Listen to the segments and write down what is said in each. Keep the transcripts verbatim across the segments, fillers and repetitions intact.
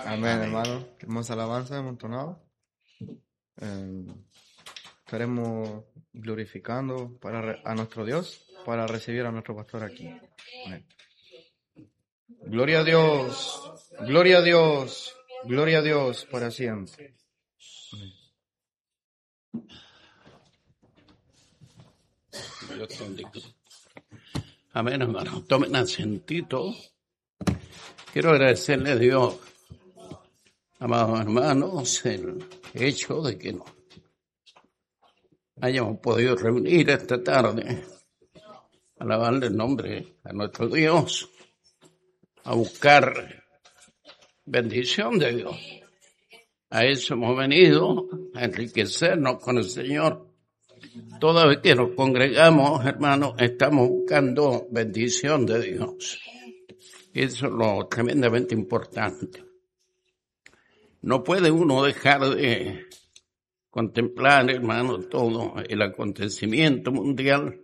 Amén, hermano. Hermosa alabanza, hemos entonado. Eh, estaremos glorificando para re- a nuestro Dios para recibir a nuestro pastor aquí. Amén. Gloria a Dios, gloria a Dios, gloria a Dios para siempre. Amén. Dios te bendiga. Amén, hermano. Tomen asentito. Quiero agradecerle a Dios, amados hermanos, el hecho de que nos hayamos podido reunir esta tarde, alabarle el nombre a nuestro Dios, a buscar bendición de Dios. A eso hemos venido, a enriquecernos con el Señor. Toda vez que nos congregamos, hermanos, estamos buscando bendición de Dios. Eso es lo tremendamente importante. No puede uno dejar de contemplar, hermano, todo el acontecimiento mundial.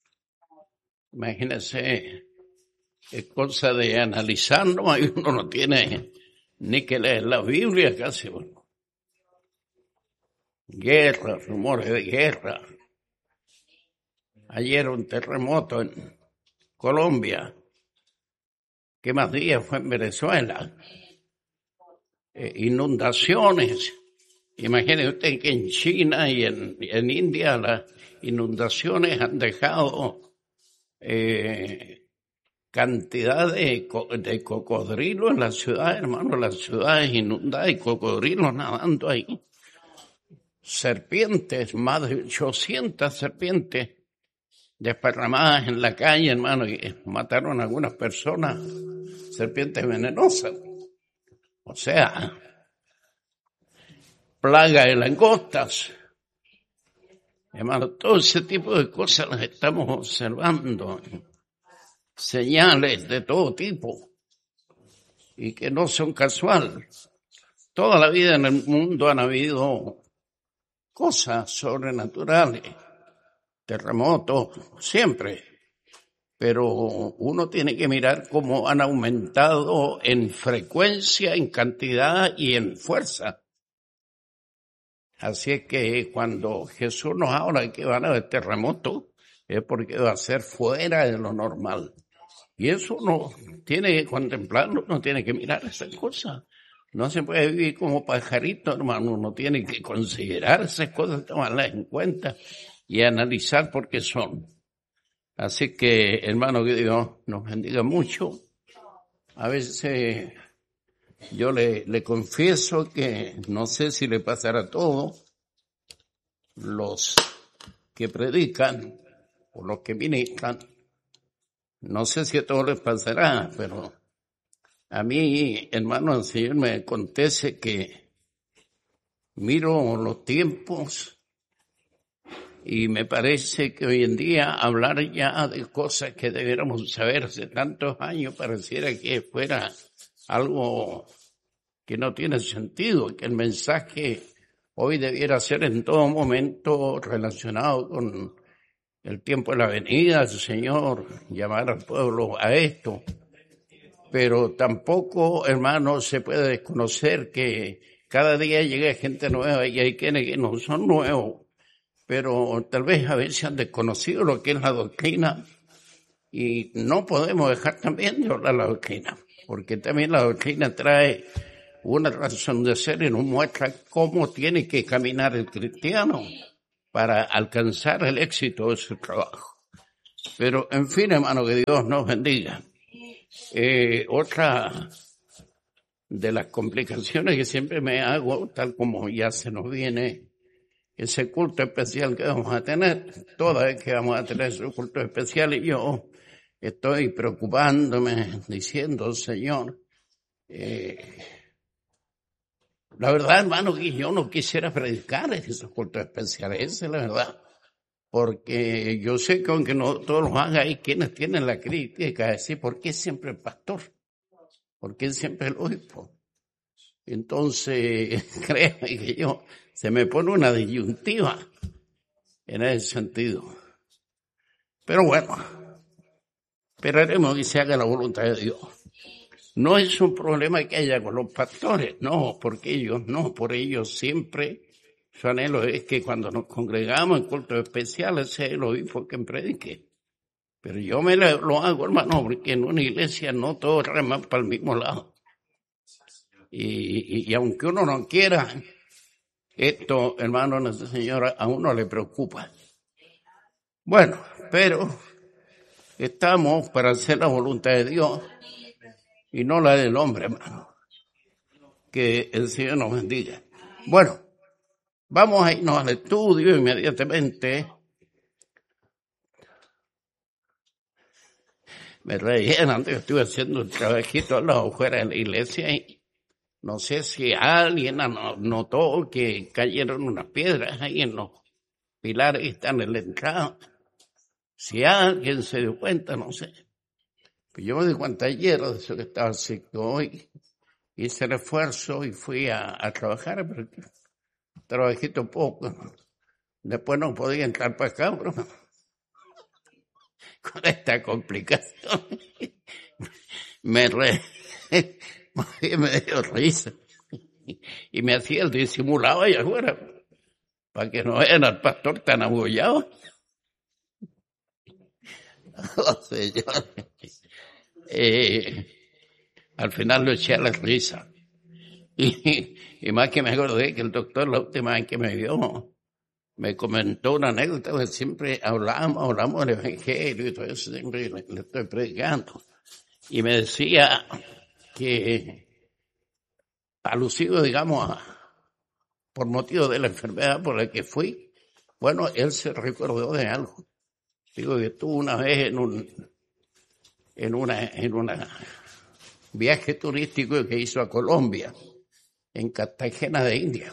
Imagínense, es cosa de analizarlo, ahí uno no tiene ni que leer la Biblia casi. Bueno. Guerra, rumores de guerra. Ayer un terremoto en Colombia. ¿Qué más días fue en Venezuela? Eh, inundaciones. Imagine usted que en China y en, en India las inundaciones han dejado eh, cantidad de, de cocodrilos en la ciudad, hermano, las ciudades inundadas y cocodrilos nadando ahí. Serpientes, más de ochocientas serpientes desparramadas en la calle, hermano, y mataron a algunas personas, serpientes venenosas. O sea, plaga de langostas. Hermano, todo ese tipo de cosas las estamos observando. Señales de todo tipo. Y que no son casuales. Toda la vida en el mundo han habido cosas sobrenaturales. Terremotos, siempre. Pero uno tiene que mirar cómo han aumentado en frecuencia, en cantidad y en fuerza. Así es que cuando Jesús nos habla de que van a haber terremotos, es porque va a ser fuera de lo normal. Y eso uno tiene que contemplarlo, uno tiene que mirar esas cosas. No se puede vivir como pajarito, hermano. Uno tiene que considerar esas cosas, tomarlas en cuenta y analizar por qué son. Así que, hermano, que Dios nos bendiga mucho. A veces yo le, le confieso que no sé si le pasará a todos los que predican o los que ministran. No sé si a todos les pasará, pero a mí, hermano, el Señor me acontece que miro los tiempos y me parece que hoy en día hablar ya de cosas que debiéramos saber hace tantos años pareciera que fuera algo que no tiene sentido, que el mensaje hoy debiera ser en todo momento relacionado con el tiempo de la venida del Señor, llamar al pueblo a esto. Pero tampoco, hermano, se puede desconocer que cada día llega gente nueva y hay quienes que no son nuevos, pero tal vez a veces han desconocido lo que es la doctrina y no podemos dejar también de hablar la doctrina, porque también la doctrina trae una razón de ser y nos muestra cómo tiene que caminar el cristiano para alcanzar el éxito de su trabajo. Pero, en fin, hermano, que Dios nos bendiga. Eh, otra de las complicaciones que siempre me hago, tal como ya se nos viene ese culto especial que vamos a tener, toda vez que vamos a tener ese culto especial, y yo estoy preocupándome, diciendo, Señor, eh, la verdad, hermano, que yo no quisiera predicar esos cultos especiales, esa es la verdad. Porque yo sé que aunque no todos los hagan, hay quienes tienen la crítica de decir, ¿por qué siempre el pastor? ¿Por qué siempre el obispo? Entonces, créanme que yo, se me pone una disyuntiva en ese sentido. Pero bueno, esperaremos que se haga la voluntad de Dios. No es un problema que haya con los pastores, no, porque ellos no, por ellos siempre su anhelo es que cuando nos congregamos en cultos especiales sea el obispo quien predique. Pero yo me lo hago, hermano, porque en una iglesia no todos reman para el mismo lado. Y, y, y aunque uno no quiera, esto, hermano, Nuestra Señora, a uno le preocupa. Bueno, pero estamos para hacer la voluntad de Dios y no la del hombre, hermano. Que el Señor nos bendiga. Bueno, vamos a irnos al estudio inmediatamente. Me reían antes, yo estuve haciendo un trabajito al lado fuera de la iglesia y no sé si alguien notó que cayeron unas piedras ahí en los pilares que están en la entrada. Si alguien se dio cuenta, no sé. Pues yo me di cuenta ayer de eso que estaba haciendo hoy. Hice el esfuerzo y fui a, a trabajar, pero trabajito poco. Después no podía entrar para acá, bro. Con esta complicación. Me re... me dio risa. Y me hacía el disimulado allá afuera, para que no vean al pastor tan abollado. Oh, señor. Eh, al final lo eché a la risa. Y, y más que me acordé que el doctor la última vez que me vio, me comentó una anécdota que siempre hablamos, hablamos del evangelio y todo eso, siempre le, le estoy predicando. Y me decía que, alusivo, digamos, a, por motivo de la enfermedad por la que fui, bueno, él se recordó de algo. Digo que estuvo una vez en un, en una, en una viaje turístico que hizo a Colombia, en Cartagena de India.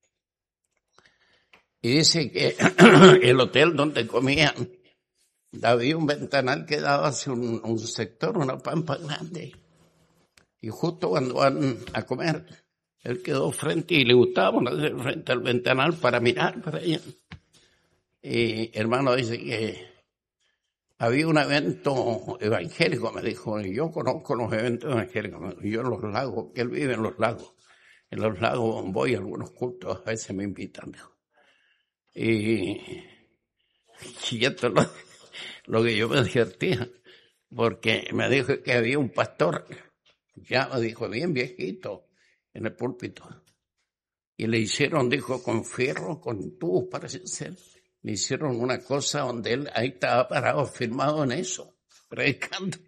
Y dice que el hotel donde comían, había un ventanal que daba hacia un, un sector, una pampa grande. Y justo cuando van a comer, él quedó frente y le gustaba ponerse frente al ventanal para mirar para allá. Y hermano dice que había un evento evangélico, me dijo, y yo conozco los eventos evangélicos, yo en los lagos, que él vive en los lagos. En los lagos voy a algunos cultos, a veces me invitan. Y, y esto es lo, lo que yo me divertía, porque me dijo que había un pastor, ya me dijo, bien viejito, en el púlpito. Y le hicieron, dijo, con fierro, con tubos, parece ser, le hicieron una cosa donde él ahí estaba parado, firmado en eso, predicando.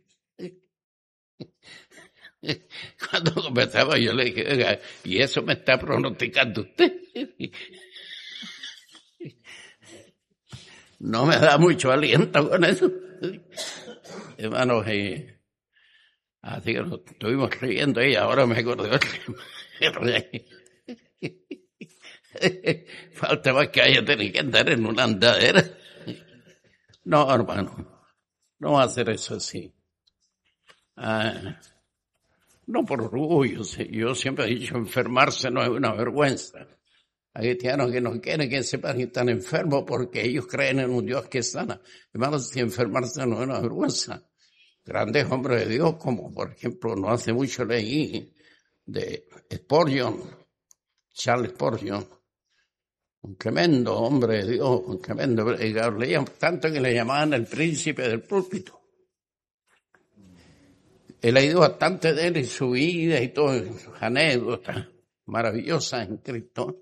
Cuando comenzaba yo le dije, oiga, ¿y eso me está pronosticando usted? No me da mucho aliento con eso. Hermanos, eh, así que nos estuvimos riendo y ahora me acordé. Falta más que haya tenido que andar en una andadera. No, hermano, no va a hacer eso así. Ah, no por orgullo, yo siempre he dicho, enfermarse no es una vergüenza. Hay cristianos que no quieren que sepan que están enfermos porque ellos creen en un Dios que sana. Hermanos, si enfermarse no es una vergüenza. Grandes hombres de Dios, como por ejemplo, no hace mucho leí de Spurgeon, Charles Spurgeon, un tremendo hombre de Dios, un tremendo predicador. Leían tanto que le llamaban el príncipe del púlpito. He leído bastante de él y su vida y todas sus anécdotas maravillosas en Cristo.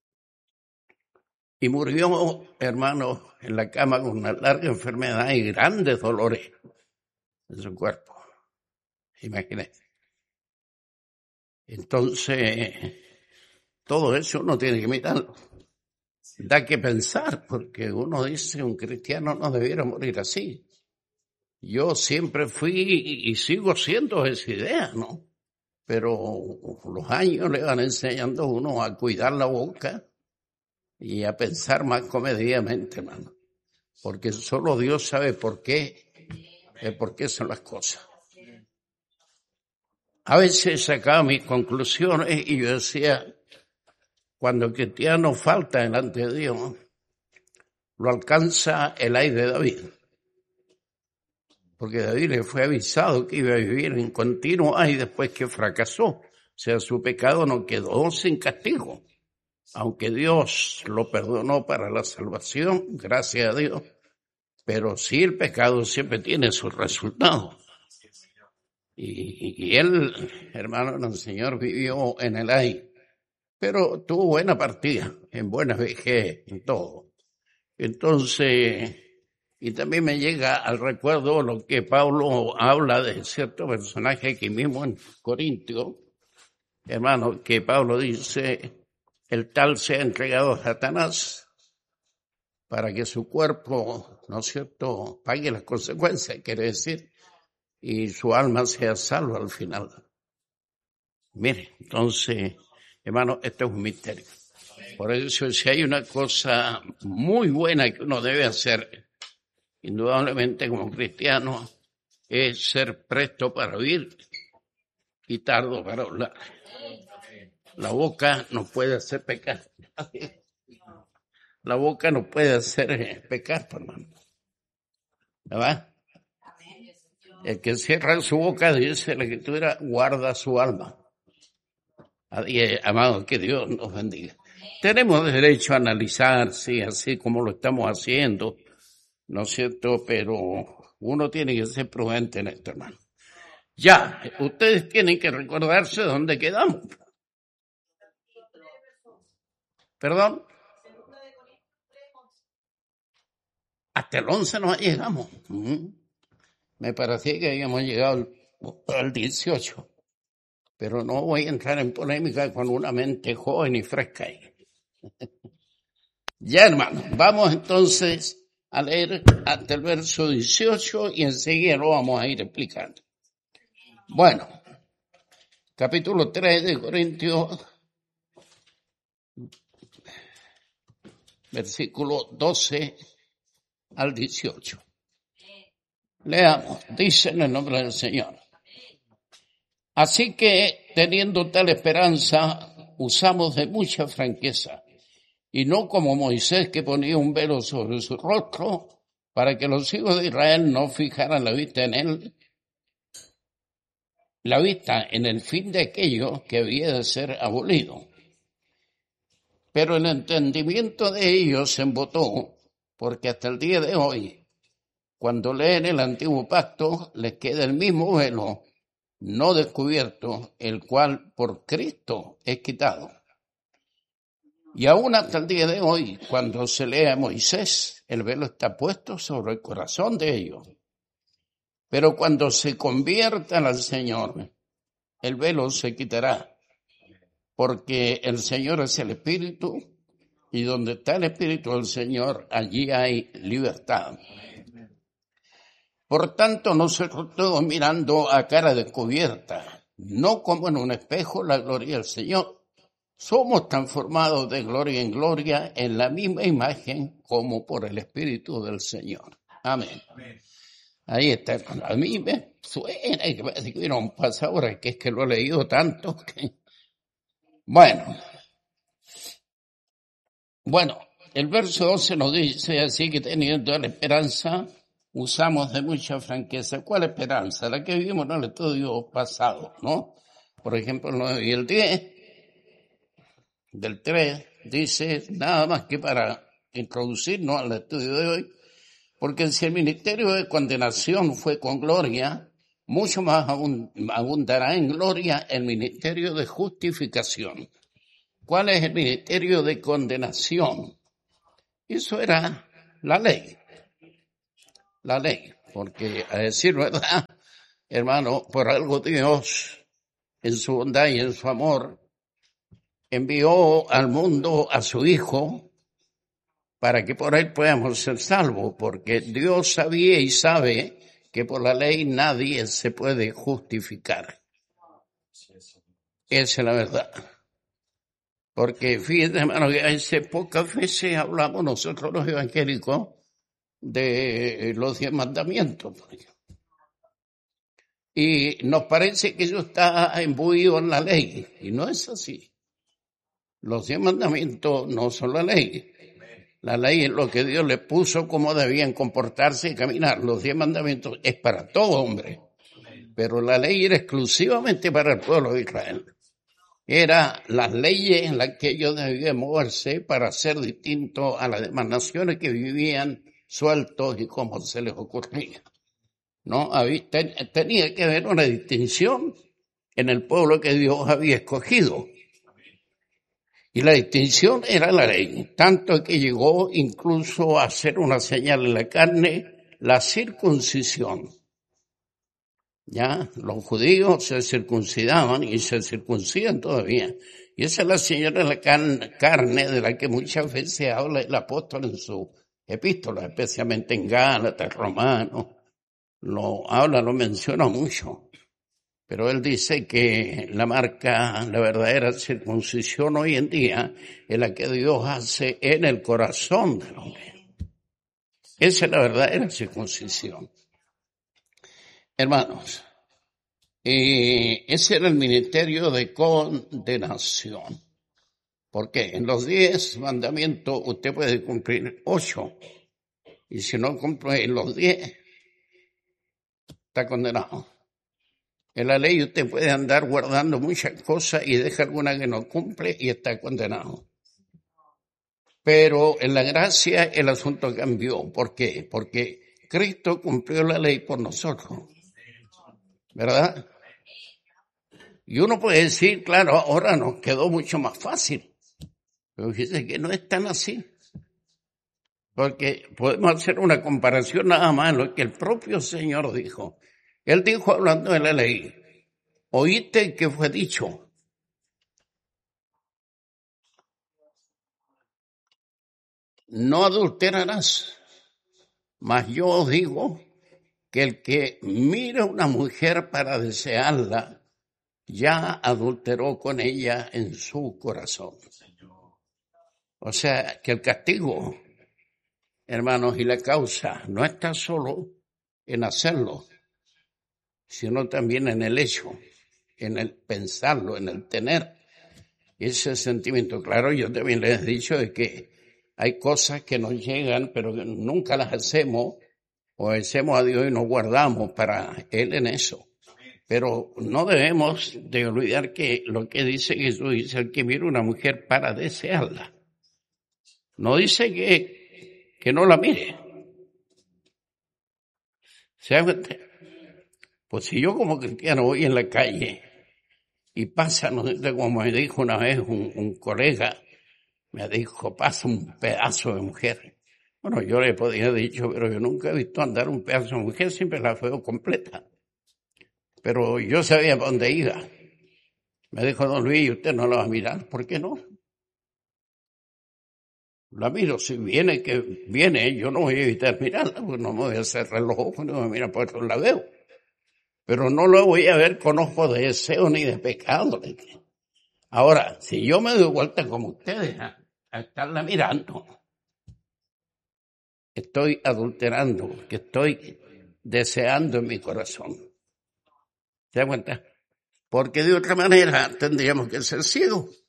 Y murió, hermano, en la cama con una larga enfermedad y grandes dolores en su cuerpo. Imagínense. Entonces, todo eso uno tiene que mirarlo. Da que pensar, porque uno dice, un cristiano no debiera morir así. Yo siempre fui y sigo siendo esa idea, ¿no? Pero los años le van enseñando a uno a cuidar la boca y a pensar más comedidamente, hermano. Porque solo Dios sabe por qué, eh, por qué son las cosas. A veces sacaba mis conclusiones y yo decía, cuando el cristiano falta delante de Dios, lo alcanza el ay de David. porque David le fue avisado que iba a vivir en continua y después que fracasó. O sea, su pecado no quedó sin castigo. Aunque Dios lo perdonó para la salvación, gracias a Dios, pero sí el pecado siempre tiene sus resultados. Y, y él, hermano, el Señor vivió en el aire, pero tuvo buena partida, en buena vejez, en todo. Entonces, y también me llega al recuerdo lo que Pablo habla de cierto personaje aquí mismo en Corintios, hermano, que Pablo dice, el tal sea entregado a Satanás para que su cuerpo, ¿no es cierto?, pague las consecuencias, quiere decir, y su alma sea salva al final. Mire, entonces, hermano, esto es un misterio. Por eso, si hay una cosa muy buena que uno debe hacer, indudablemente como cristiano, es ser presto para oír y tardo para hablar. La boca no puede hacer pecar. La boca no puede hacer pecar, hermano. ¿Verdad? El que cierra su boca, dice la Escritura, guarda su alma. Amado, que Dios nos bendiga. Tenemos derecho a analizar, sí, así como lo estamos haciendo, ¿no es cierto? Pero uno tiene que ser prudente en esto, hermano. Ya, ustedes tienen que recordarse dónde quedamos. ¿Perdón? Hasta el once no llegamos. Uh-huh. Me parecía que habíamos llegado al, al dieciocho. Pero no voy a entrar en polémica con una mente joven y fresca ahí. Ya, hermano, vamos entonces a leer hasta el verso dieciocho y enseguida lo vamos a ir explicando. Bueno, capítulo tres de Corintios, versículo doce al dieciocho. Leamos, dice en el nombre del Señor. Así que, teniendo tal esperanza, usamos de mucha franqueza, y no como Moisés, que ponía un velo sobre su rostro, para que los hijos de Israel no fijaran la vista en él, la vista en el fin de aquello que había de ser abolido. Pero el entendimiento de ellos se embotó, porque hasta el día de hoy, cuando leen el antiguo pacto, les queda el mismo velo no descubierto, el cual por Cristo es quitado. Y aún hasta el día de hoy, cuando se lee a Moisés, el velo está puesto sobre el corazón de ellos. Pero cuando se conviertan al Señor, el velo se quitará, porque el Señor es el Espíritu, y donde está el Espíritu del Señor, allí hay libertad. Por tanto, nosotros todos mirando a cara descubierta, no como en un espejo la gloria del Señor, somos transformados de gloria en gloria en la misma imagen como por el Espíritu del Señor. Amén. Amén. Ahí está. A mí me suena que parece que hubiera un pasador, que es que lo he leído tanto. Que... Bueno. Bueno, el verso doce nos dice así que teniendo la esperanza, usamos de mucha franqueza. ¿Cuál esperanza? La que vivimos en el estudio pasado, ¿no? Por ejemplo, el nueve y el diez, del tres, dice nada más que para introducirnos al estudio de hoy, porque si el ministerio de condenación fue con gloria, mucho más abundará en gloria el ministerio de justificación. ¿Cuál es el ministerio de condenación? Eso era la ley. La ley, porque a decir verdad, hermano, por algo Dios, en su bondad y en su amor, envió al mundo a su Hijo para que por él podamos ser salvos, porque Dios sabía y sabe que por la ley nadie se puede justificar. Esa es la verdad. Porque fíjate, hermano, que hace pocas veces hablamos nosotros los evangélicos de los diez mandamientos. Y nos parece que eso está imbuido en la ley, y no es así. Los diez mandamientos no son la ley. La ley es lo que Dios le puso, cómo debían comportarse y caminar. Los diez mandamientos es para todo hombre. Pero la ley era exclusivamente para el pueblo de Israel. Era las leyes en las que ellos debían moverse para ser distintos a las demás naciones que vivían sueltos y como se les ocurría. No, tenía que haber una distinción en el pueblo que Dios había escogido. Y la distinción era la ley, tanto que llegó incluso a hacer una señal en la carne, la circuncisión. Ya, los judíos se circuncidaban y se circuncidan todavía. Y esa es la señal de la carne de la que muchas veces habla el apóstol en su epístola, especialmente en Gálatas, Romanos. Lo habla, lo menciona mucho. Pero él dice que la marca, la verdadera circuncisión hoy en día es la que Dios hace en el corazón del hombre. Esa es la verdadera circuncisión. Hermanos, eh, ese era el ministerio de condenación. Porque en los diez mandamientos usted puede cumplir ocho. Y si no cumple los diez, está condenado. En la ley usted puede andar guardando muchas cosas y deja alguna que no cumple y está condenado. Pero en la gracia el asunto cambió. ¿Por qué? Porque Cristo cumplió la ley por nosotros. ¿Verdad? Y uno puede decir, claro, ahora nos quedó mucho más fácil. Pero fíjese que no es tan así. Porque podemos hacer una comparación nada más en lo que el propio Señor dijo. Él dijo, hablando de la ley, oíste que fue dicho. No adulterarás. Mas yo os digo que el que mira a una mujer para desearla, ya adulteró con ella en su corazón. O sea, que el castigo, hermanos, y la causa no está solo en hacerlo, sino también en el hecho, en el pensarlo, en el tener ese sentimiento. Claro, yo también les he dicho de que hay cosas que nos llegan, pero que nunca las hacemos, obedecemos a Dios y nos guardamos para Él en eso. Pero no debemos de olvidar que lo que dice Jesús dice el que mira una mujer para desearla. No dice que, que no la mire. ¿Saben? Pues si yo como cristiano voy en la calle y pasa, no sé, como me dijo una vez un, un colega, me dijo, pasa un pedazo de mujer. Bueno, yo le podía haber dicho, pero yo nunca he visto andar un pedazo de mujer, siempre la veo completa. Pero yo sabía para dónde iba. Me dijo, don Luis, usted no la va a mirar, ¿por qué no? La miro, si viene, que viene, yo no voy a evitar mirarla, pues no me voy a cerrar los ojos, no me mira por eso la veo. Pero no lo voy a ver con ojos de deseo ni de pecado. Ahora, si yo me doy vuelta como ustedes a, a estarla mirando, estoy adulterando, que estoy deseando en mi corazón. ¿Se da cuenta? Porque de otra manera tendríamos que ser ciegos.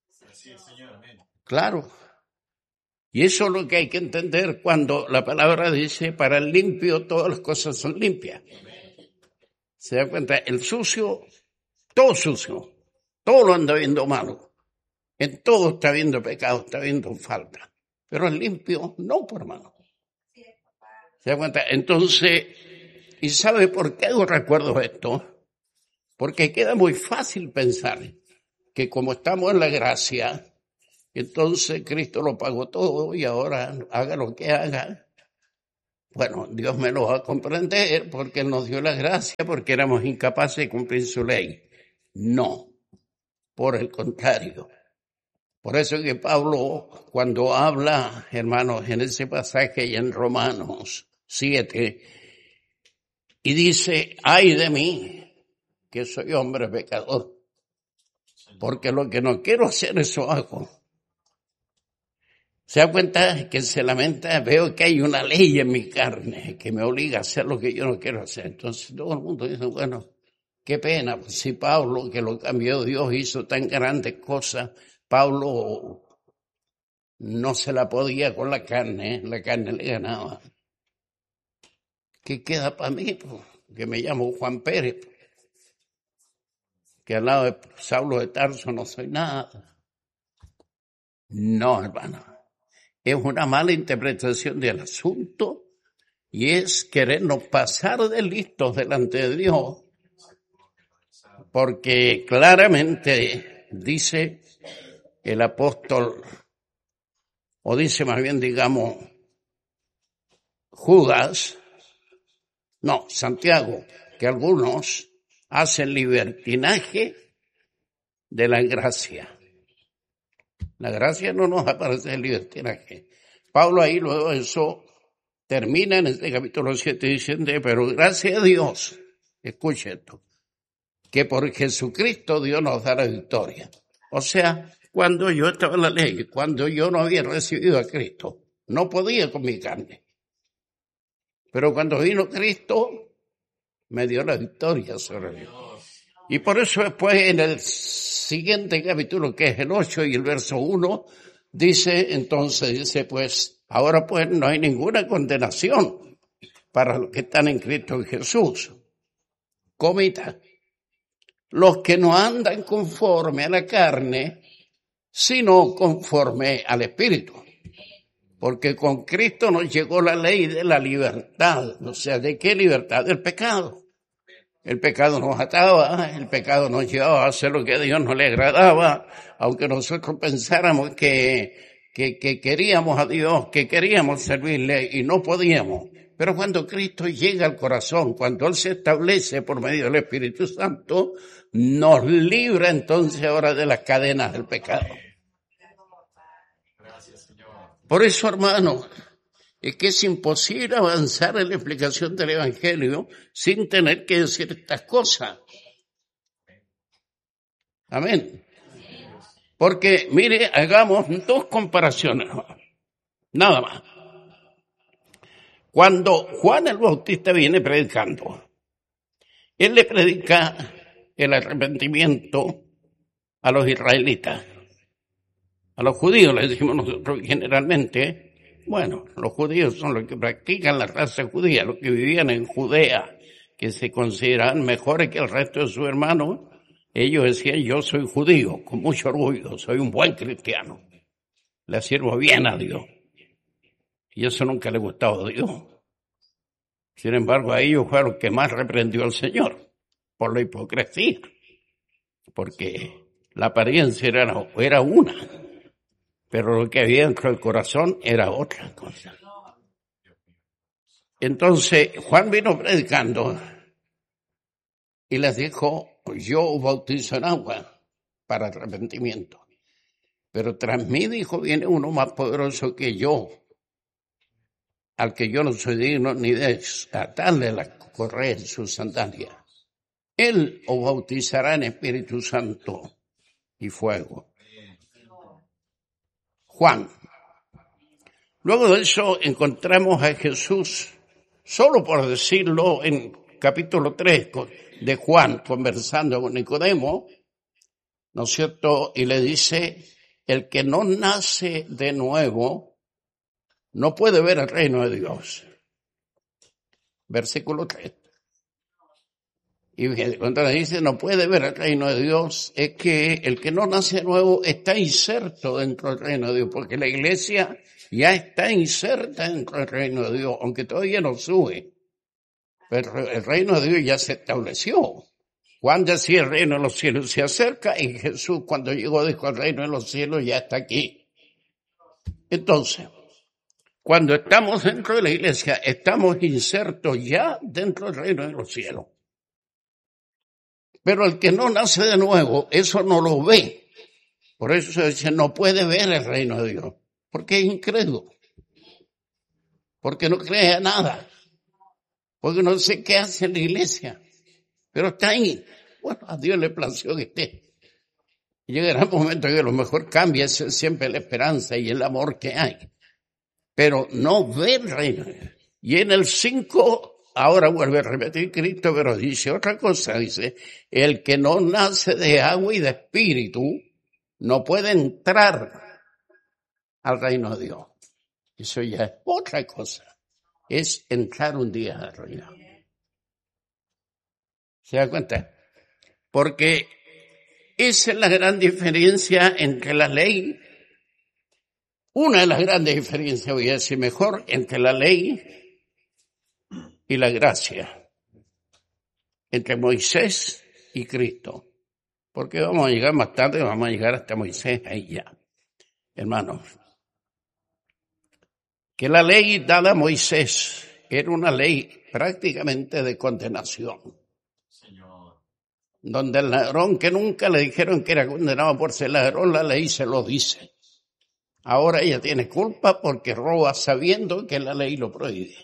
Claro. Y eso es lo que hay que entender cuando la palabra dice, para el limpio todas las cosas son limpias. ¿Se da cuenta? El sucio, todo sucio, todo lo anda viendo malo. En todo está viendo pecado, está viendo falta. Pero el limpio, no, por hermano. ¿Se da cuenta? Entonces, ¿y sabe por qué yo recuerdo esto? Porque queda muy fácil pensar que como estamos en la gracia, entonces Cristo lo pagó todo y ahora haga lo que haga. Bueno, Dios me lo va a comprender porque Él nos dio la gracia, porque éramos incapaces de cumplir su ley. No, por el contrario. Por eso que Pablo, cuando habla, hermanos, en ese pasaje y en Romanos siete, y dice, ay de mí, que soy hombre pecador, porque lo que no quiero hacer, eso hago. ¿Se da cuenta que se lamenta? Veo que hay una ley en mi carne que me obliga a hacer lo que yo no quiero hacer. Entonces todo el mundo dice, bueno, qué pena, pues si Pablo, que lo cambió Dios, hizo tan grandes cosas, Pablo no se la podía con la carne, la carne le ganaba. ¿Qué queda para mí? Pues, que me llamo Juan Pérez, que al lado de Saulo de Tarso no soy nada. No, hermano, es una mala interpretación del asunto y es querernos pasar de listos delante de Dios, porque claramente dice el apóstol, o dice más bien, digamos, Judas, no, Santiago, que algunos hacen libertinaje de la gracia. La gracia no nos aparece el libertinaje. Pablo ahí luego eso termina en este capítulo siete diciendo, pero gracias a Dios, escuche esto, que por Jesucristo Dios nos da la victoria. O sea, cuando yo estaba en la ley, cuando yo no había recibido a Cristo, no podía con mi carne. Pero cuando vino Cristo, me dio la victoria sobre mí. Y por eso después en el siguiente capítulo, que es el ocho y el verso uno, dice, entonces dice, pues, ahora pues no hay ninguna condenación para los que están en Cristo Jesús. Comita, los que no andan conforme a la carne, sino conforme al Espíritu. Porque con Cristo nos llegó la ley de la libertad. O sea, ¿de qué libertad? Del pecado. El pecado nos ataba, el pecado nos llevaba a hacer lo que a Dios no le agradaba, aunque nosotros pensáramos que, que, que queríamos a Dios, que queríamos servirle y no podíamos. Pero cuando Cristo llega al corazón, cuando Él se establece por medio del Espíritu Santo, nos libra entonces ahora de las cadenas del pecado. Por eso, hermano, es que es imposible avanzar en la explicación del Evangelio sin tener que decir estas cosas. Amén. Porque, mire, hagamos dos comparaciones, nada más. Cuando Juan el Bautista viene predicando, él le predica el arrepentimiento a los israelitas. A los judíos les decimos nosotros generalmente, bueno, los judíos son los que practican la raza judía, los que vivían en Judea, que se consideran mejores que el resto de sus hermanos. Ellos decían, yo soy judío, con mucho orgullo, soy un buen cristiano, le sirvo bien a Dios. Y eso nunca le gustaba a Dios. Sin embargo, a ellos fue lo que más reprendió al Señor, por la hipocresía, porque la apariencia era, era una, pero lo que había dentro del corazón era otra cosa. Entonces, Juan vino predicando y les dijo, yo bautizo en agua para arrepentimiento, pero tras mí, dijo, viene uno más poderoso que yo, al que yo no soy digno ni de atarle la correa en sus sandalias. Él os bautizará en Espíritu Santo y fuego. Juan. Luego de eso encontramos a Jesús, solo por decirlo, en capítulo tres de Juan, conversando con Nicodemo, ¿no es cierto? Y le dice, el que no nace de nuevo no puede ver el reino de Dios. Versículo tres. Y cuando le dice no puede ver el reino de Dios, es que el que no nace de nuevo está inserto dentro del reino de Dios, porque la iglesia ya está inserta dentro del reino de Dios, aunque todavía no sube. Pero el reino de Dios ya se estableció. Juan decía el reino de los cielos se acerca y Jesús cuando llegó dijo el reino de los cielos ya está aquí. Entonces, cuando estamos dentro de la iglesia, estamos insertos ya dentro del reino de los cielos. Pero el que no nace de nuevo, eso no lo ve. Por eso se dice, no puede ver el reino de Dios. Porque es incrédulo. Porque no cree a nada. Porque no sé qué hace en la iglesia. Pero está ahí. Bueno, a Dios le plació que esté. Llegará un momento que a lo mejor cambia siempre la esperanza y el amor que hay. Pero no ve el reino. Y en el cinco... Ahora vuelve a repetir Cristo, pero dice otra cosa, dice, el que no nace de agua y de espíritu no puede entrar al reino de Dios. Eso ya es otra cosa. Es entrar un día al reino. ¿Se da cuenta? Porque esa es la gran diferencia entre la ley, una de las grandes diferencias, voy a decir mejor, entre la ley y la gracia, entre Moisés y Cristo. Porque vamos a llegar más tarde, vamos a llegar hasta Moisés ahí ya. Hermanos, que la ley dada a Moisés era una ley prácticamente de condenación. Señor. Donde el ladrón, que nunca le dijeron que era condenado por ser ladrón, la ley se lo dice. Ahora ella tiene culpa porque roba sabiendo que la ley lo prohíbe.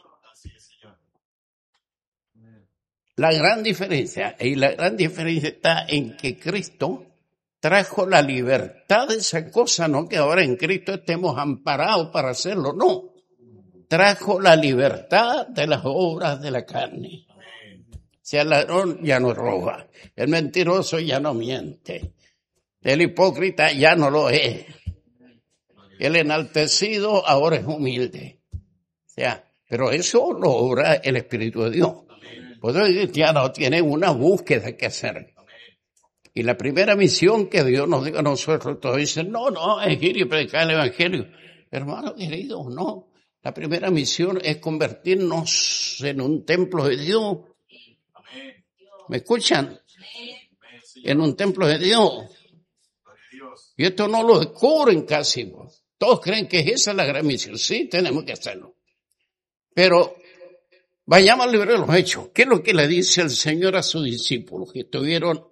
La gran diferencia, y la gran diferencia está en que Cristo trajo la libertad de esa cosa, no que ahora en Cristo estemos amparados para hacerlo, no. Trajo la libertad de las obras de la carne. O sea, el ladrón ya no roba, el mentiroso ya no miente, el hipócrita ya no lo es, el enaltecido ahora es humilde. O sea, pero eso lo obra el Espíritu de Dios. Pues el cristiano tiene una búsqueda que hacer. Y la primera misión que Dios nos dio a nosotros, todos dicen, no, no, es ir y predicar el Evangelio. Hermano querido, no. La primera misión es convertirnos en un templo de Dios. ¿Me escuchan? En un templo de Dios. Y esto no lo descubren casi. Todos creen que esa es la gran misión. Sí, tenemos que hacerlo. Pero vayamos al libro de los Hechos. ¿Qué es lo que le dice el Señor a sus discípulos que estuvieron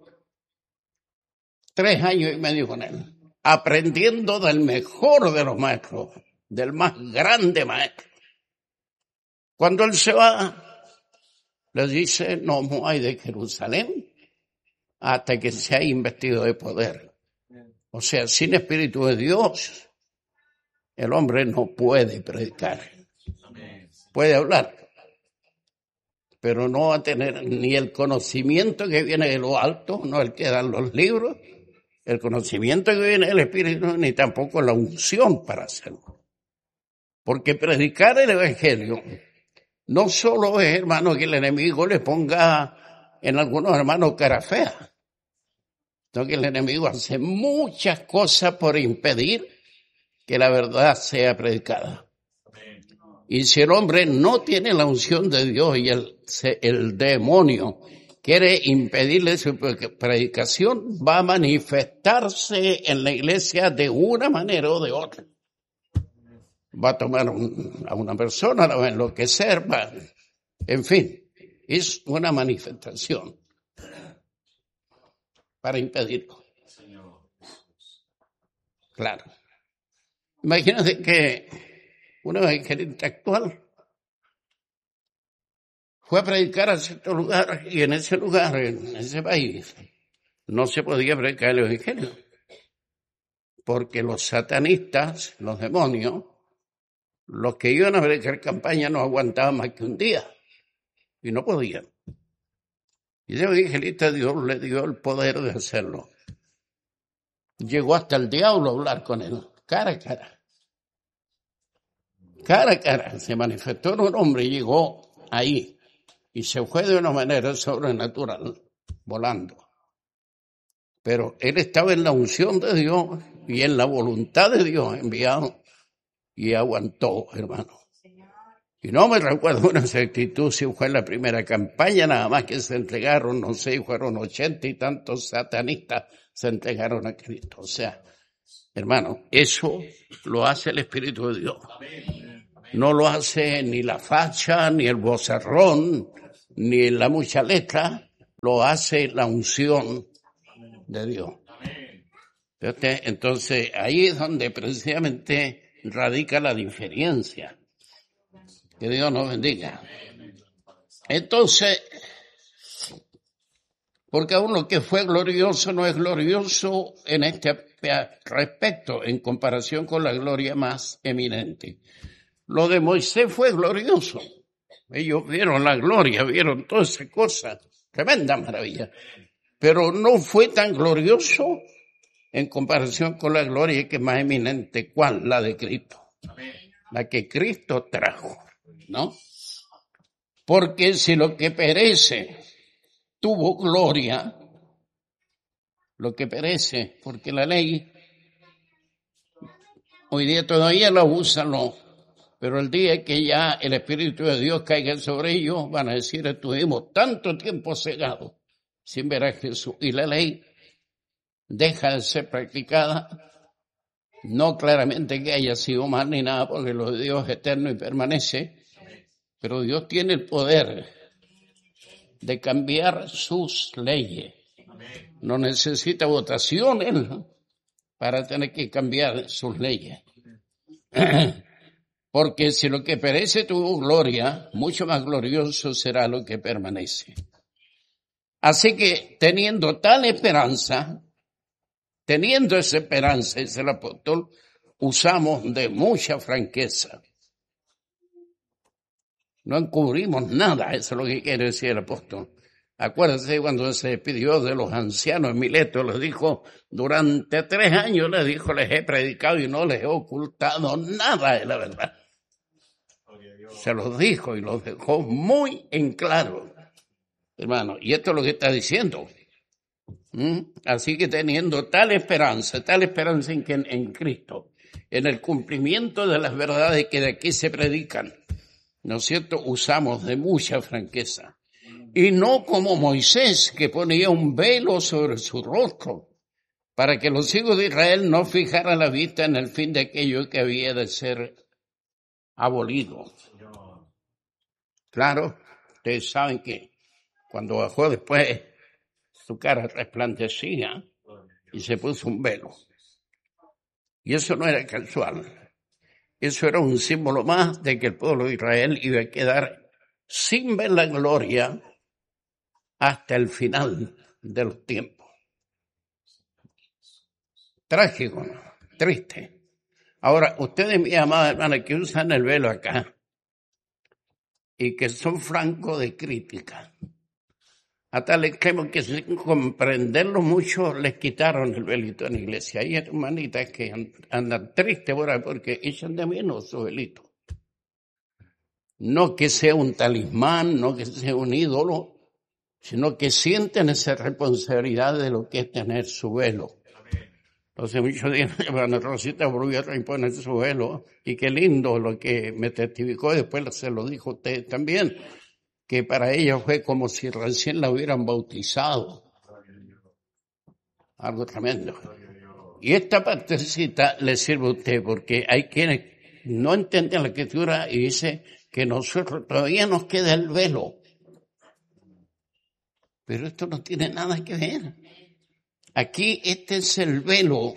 tres años y medio con él, aprendiendo del mejor de los maestros, del más grande maestro? Cuando él se va, les dice, no muáis de Jerusalén hasta que sea investido de poder. O sea, sin Espíritu de Dios, el hombre no puede predicar. Puede hablar, pero no va a tener ni el conocimiento que viene de lo alto, no el que dan los libros, el conocimiento que viene del Espíritu, ni tampoco la unción para hacerlo. Porque predicar el Evangelio no solo es, hermano, que el enemigo le ponga en algunos hermanos cara fea, sino que el enemigo hace muchas cosas por impedir que la verdad sea predicada. Y si el hombre no tiene la unción de Dios y el, el demonio quiere impedirle su predicación, va a manifestarse en la iglesia de una manera o de otra. Va a tomar un, a una persona, la va a enloquecer, va, en fin, es una manifestación para impedirlo. Claro. Imagínate que un evangelista actual fue a predicar a cierto lugar y en ese lugar, en ese país, no se podía predicar el evangelio porque los satanistas, los demonios, los que iban a predicar campaña no aguantaban más que un día y no podían. Y ese evangelista Dios le dio el poder de hacerlo. Llegó hasta el diablo a hablar con él, cara a cara. Cara a cara, se manifestó en un hombre y llegó ahí. Y se fue de una manera sobrenatural, volando. Pero él estaba en la unción de Dios y en la voluntad de Dios enviado. Y aguantó, hermano. Y no me recuerdo una exactitud si fue en la primera campaña, nada más que se entregaron, no sé, fueron ochenta y tantos satanistas, se entregaron a Cristo. O sea, hermano, eso lo hace el Espíritu de Dios. No lo hace ni la facha, ni el vocerrón, ni la mucha letra, lo hace la unción de Dios. Entonces, ahí es donde precisamente radica la diferencia. Que Dios nos bendiga. Entonces, porque aún lo que fue glorioso no es glorioso en este respecto, en comparación con la gloria más eminente. Lo de Moisés fue glorioso. Ellos vieron la gloria, vieron toda esa cosa, tremenda maravilla. Pero no fue tan glorioso en comparación con la gloria que es más eminente. ¿Cuál? La de Cristo. Amén. La que Cristo trajo, ¿no? Porque si lo que perece tuvo gloria, lo que perece, porque la ley hoy día todavía la usan, no, pero el día que ya el Espíritu de Dios caiga sobre ellos, van a decir, estuvimos tanto tiempo cegados sin ver a Jesús, y la ley deja de ser practicada, no claramente que haya sido mal ni nada, porque lo de Dios es eterno y permanece, pero Dios tiene el poder de cambiar sus leyes. No necesita votación él para tener que cambiar sus leyes. Porque si lo que perece tuvo gloria, mucho más glorioso será lo que permanece. Así que teniendo tal esperanza, teniendo esa esperanza, dice el apóstol, usamos de mucha franqueza. No encubrimos nada, eso es lo que quiere decir el apóstol. Acuérdense cuando se despidió de los ancianos en Mileto, les dijo, durante tres años les dijo, les he predicado y no les he ocultado nada de la verdad. Se los dijo y los dejó muy en claro, hermano. Y esto es lo que está diciendo. ¿Mm? Así que teniendo tal esperanza, tal esperanza en, que, en Cristo, en el cumplimiento de las verdades que de aquí se predican, ¿no es cierto? Usamos de mucha franqueza. Y no como Moisés, que ponía un velo sobre su rostro, para que los hijos de Israel no fijaran la vista en el fin de aquello que había de ser abolido. Claro, ustedes saben que cuando bajó después, su cara resplandecía y se puso un velo. Y eso no era casual. Eso era un símbolo más de que el pueblo de Israel iba a quedar sin ver la gloria hasta el final de los tiempos. Trágico, ¿no? Triste. Ahora, ustedes, mis amadas hermanas, que usan el velo acá y que son francos de crítica, a tal extremo que sin comprenderlo mucho les quitaron el velito en la iglesia. Hay hermanitas que andan tristes por ahí porque echan de menos su velito. No que sea un talismán, no que sea un ídolo, sino que sienten esa responsabilidad de lo que es tener su velo. Entonces muchos días van a Rosita volvió a reimponer su velo, y qué lindo lo que me testificó, y después se lo dijo a usted también, que para ella fue como si recién la hubieran bautizado. Algo tremendo. Y esta partecita le sirve a usted, porque hay quienes no entienden la escritura y dice que nosotros todavía nos queda el velo. Pero esto no tiene nada que ver. Aquí este es el velo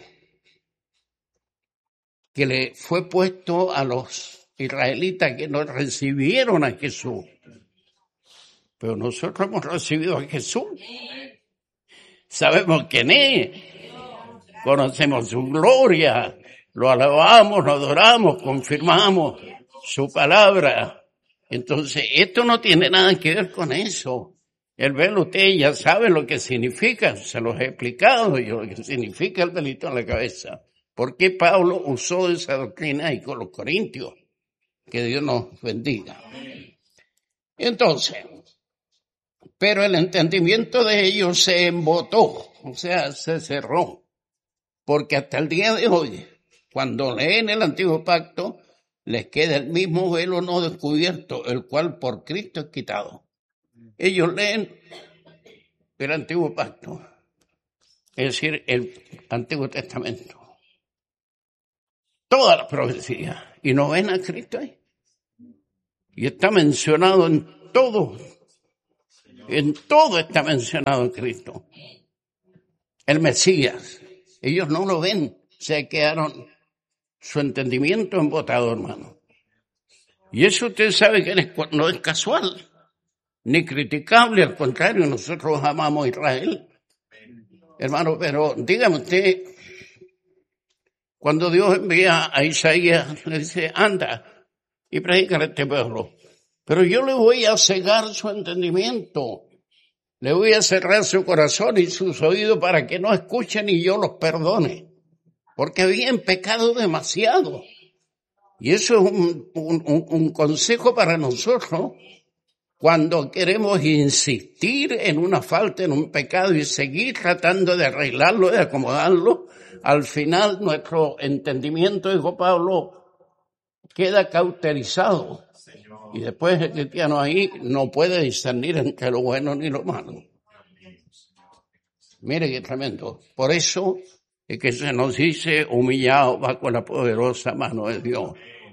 que le fue puesto a los israelitas que no recibieron a Jesús. Pero nosotros hemos recibido a Jesús. Sabemos quién es. Conocemos su gloria. Lo alabamos, lo adoramos, confirmamos su palabra. Entonces, esto no tiene nada que ver con eso. El velo, usted ya sabe lo que significa, se los he explicado yo, lo que significa el velito en la cabeza. ¿Por qué Pablo usó esa doctrina ahí con los corintios? Que Dios nos bendiga. Entonces, pero el entendimiento de ellos se embotó, o sea, se cerró. Porque hasta el día de hoy, cuando leen el Antiguo Pacto, les queda el mismo velo no descubierto, el cual por Cristo es quitado. Ellos leen el Antiguo Pacto, es decir, el Antiguo Testamento, toda la profecía, y no ven a Cristo ahí. Y está mencionado en todo, en todo está mencionado Cristo. El Mesías, ellos no lo ven, se quedaron su entendimiento embotado, hermano. Y eso usted sabe que no es casual, ni criticable, al contrario, nosotros amamos a Israel. Hermano, pero dígame usted, cuando Dios envía a Isaías, le dice, anda y predica a este pueblo, pero yo le voy a cegar su entendimiento, Le voy a cerrar su corazón y sus oídos para que no escuchen y yo los perdone. Porque habían pecado demasiado. Y eso es un, un, un consejo para nosotros cuando queremos insistir en una falta, en un pecado y seguir tratando de arreglarlo, de acomodarlo. Al final nuestro entendimiento, dijo Pablo, queda cauterizado. Y después el cristiano ahí no puede discernir entre lo bueno ni lo malo. Mire qué tremendo. Por eso es que se nos dice humillado bajo la poderosa mano de Dios.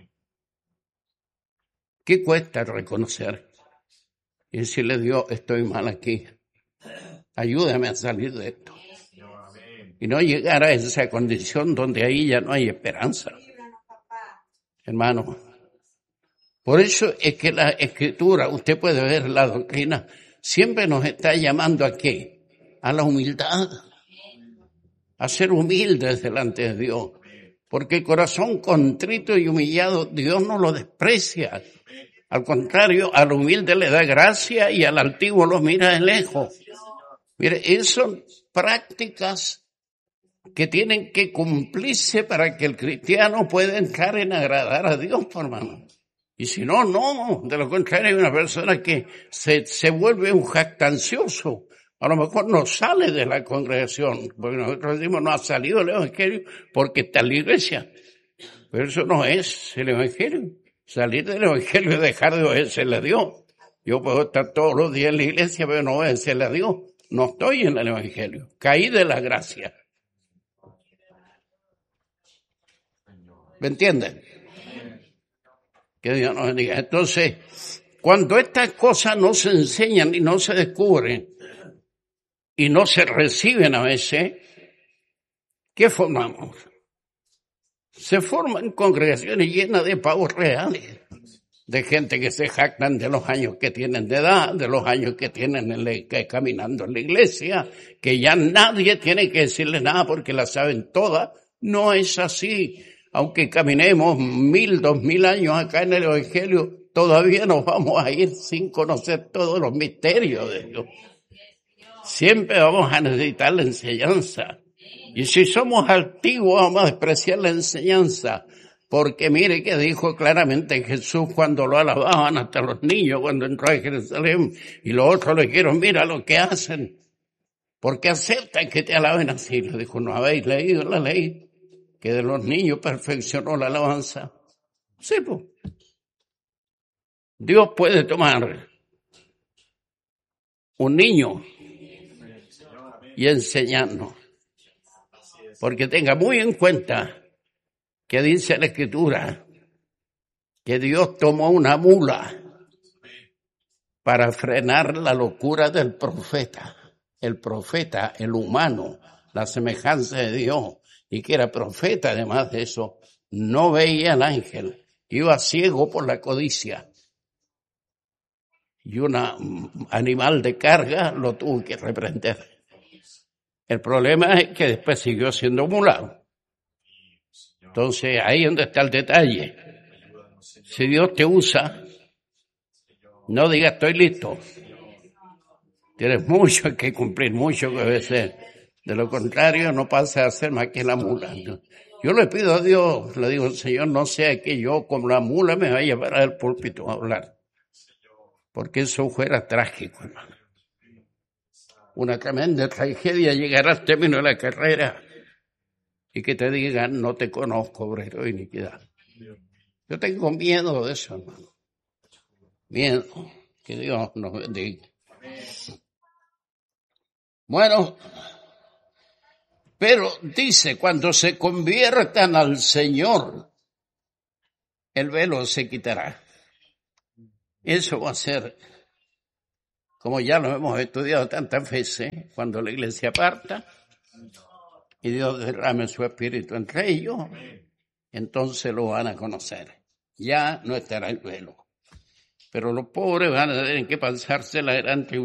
¿Qué cuesta reconocer? Y decirle, Dios, estoy mal aquí. Ayúdame a salir de esto. Y no llegar a esa condición donde ahí ya no hay esperanza. Hermano, por eso es que la Escritura, usted puede ver la doctrina, siempre nos está llamando a qué? A la humildad. A ser humildes delante de Dios. Porque el corazón contrito y humillado, Dios no lo desprecia. Al contrario, al humilde le da gracia y al altivo lo mira de lejos. Mire, esas son prácticas que tienen que cumplirse para que el cristiano pueda entrar en agradar a Dios, hermano. Y si no, no. De lo contrario, hay una persona que se, se vuelve un jactancioso. A lo mejor no sale de la congregación, porque nosotros decimos no ha salido el evangelio porque está en la iglesia. Pero eso no es el evangelio. Salir del evangelio es dejar de obedecerle a Dios. Yo puedo estar todos los días en la iglesia, pero no obedecerle a Dios. No estoy en el evangelio. Caí de la gracia. ¿Me entienden? Que Dios nos bendiga. Entonces, cuando estas cosas no se enseñan y no se descubren, y no se reciben a veces, ¿qué formamos? Se forman congregaciones llenas de pavos reales, de gente que se jactan de los años que tienen de edad, de los años que tienen en la, que caminando en la iglesia, que ya nadie tiene que decirle nada porque la saben todas. No es así. Aunque caminemos mil, dos mil años acá en el evangelio, todavía nos vamos a ir sin conocer todos los misterios de Dios. Siempre vamos a necesitar la enseñanza. Y si somos altivos, vamos a despreciar la enseñanza. Porque mire que dijo claramente Jesús cuando lo alababan hasta los niños cuando entró a Jerusalén. Y los otros le dijeron, mira lo que hacen. Porque aceptan que te alaben así. Le dijo, ¿no habéis leído la ley? Que de los niños perfeccionó la alabanza. Sí, pues. Dios puede tomar un niño y enseñarnos. Porque tenga muy en cuenta que dice la Escritura que Dios tomó una mula para frenar la locura del profeta. El profeta, el humano, la semejanza de Dios, y que era profeta además de eso, no veía al ángel, iba ciego por la codicia. Y un animal de carga lo tuvo que reprender. El problema es que después siguió siendo mula. Entonces, ahí es donde está el detalle. Si Dios te usa, no digas estoy listo. Tienes mucho que cumplir, mucho que obedecer. De lo contrario, no pasa a ser más que la mula. Yo le pido a Dios, le digo, Señor, no sea que yo como la mula me vaya a parar al púlpito a hablar. Porque eso fuera trágico, hermano. Una tremenda tragedia llegar al término de la carrera y que te digan, no te conozco, obrero de iniquidad. Yo tengo miedo de eso, hermano. Miedo. Que Dios nos bendiga. Bueno, pero dice, cuando se conviertan al Señor, el velo se quitará. Eso va a ser, como ya lo hemos estudiado tantas veces, cuando la iglesia parta y Dios derrame su espíritu entre ellos, entonces lo van a conocer. Ya no estará el velo. Pero los pobres van a tener que pasarse la gran tribulación.